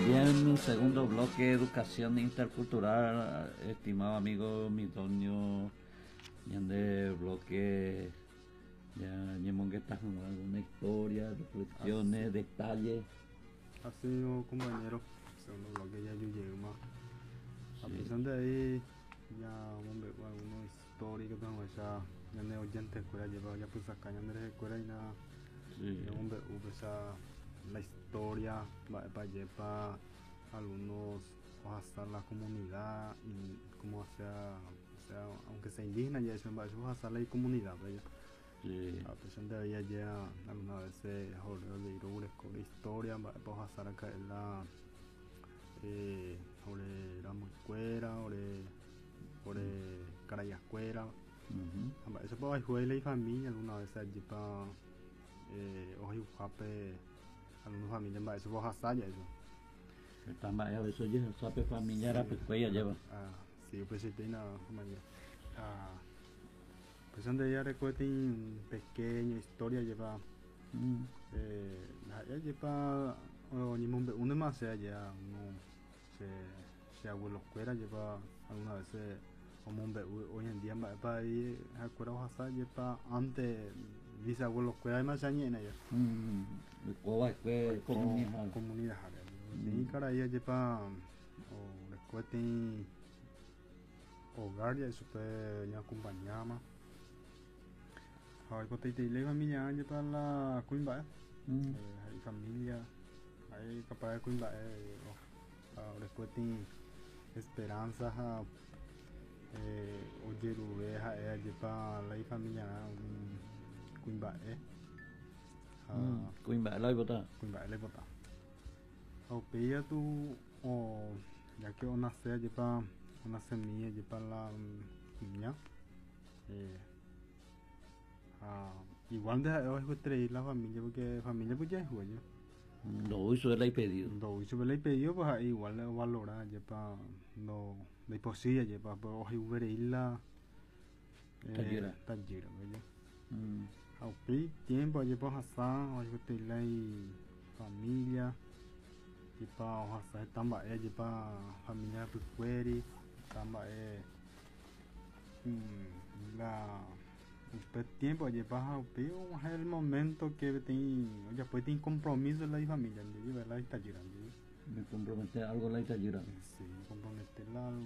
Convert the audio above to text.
Bien, segundo bloque, educación intercultural, estimado amigo Midonio, de bloque, ya llevamos que estás con alguna historia, reflexiones, detalles. Así mismo, compañero, segundo bloque ya yo llegué más. A Sí, pesar de ahí, ya hombre, algunos históricos tengo ya ne oyente escuela lleva ya pues acá ya de escuela y nada. sí, Ya hombre, hubo esa la historia va para llevar algunos hasta la comunidad y como sea, aunque sea indígena ya eso va hasta la comunidad, ¿verdad? sí, A pesar de ahí ya alguna vez joder de ir a la historia va para pasar acá en la ore Ramuescuera, ore Carayascuera. ujú. Eso para jugar y familia alguna vez allí para hoy jape algunos familias para eso para hasaya eso. Estamos a veces ya sabe familiar a Sí, pescueya lleva. sí, pues sí, tiene una compañía. Pues donde ella recuerda un pequeño historia lleva Mm, ya lleva ni uno más sea ya uno se abuelo escuela lleva alguna vez como hoy en día para ir a escuela hasta lleva antes dice abuelo escuela más años ya Coba es comunidad. comunidad Mm, ni cara ya lleva o recuerda hogar ya eso puede ya acompañar hay pues te le familia ya para la cuimba mm, hay familia hay capaz de cuimba después tiene esperanza oye rubeja allí para la familia cuimba Cuimba, la bota. cuimba le bota o pilla tú o ya que una sea allí para una semilla allí para la niña eh, igual de hoy traer la familia porque familia pues ya es güey No, eso es el pedido. do hizo le pedido pues ahí igual le valora ya para no de posible ya para pues hoy ver isla Tallera. tajira güey Mm, pi tiempo ya para hasar hoy que la familia y para hasar tamba ya para familia pues query tamba la el tiempo ya para es el momento que tiene ya pues tiene compromiso la familia de verdad está girando me compromete algo la Tallera. sí comprometerla